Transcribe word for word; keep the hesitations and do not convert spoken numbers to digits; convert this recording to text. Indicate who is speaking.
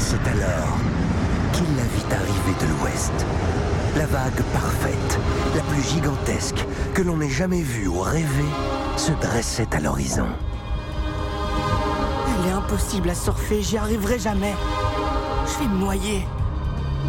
Speaker 1: c'est alors qu'il la vit arriver de l'ouest. La vague parfaite, la plus gigantesque que l'on ait jamais vue ou rêvée, se dressait à l'horizon.
Speaker 2: Elle est impossible à surfer, j'y arriverai jamais. Je vais me noyer.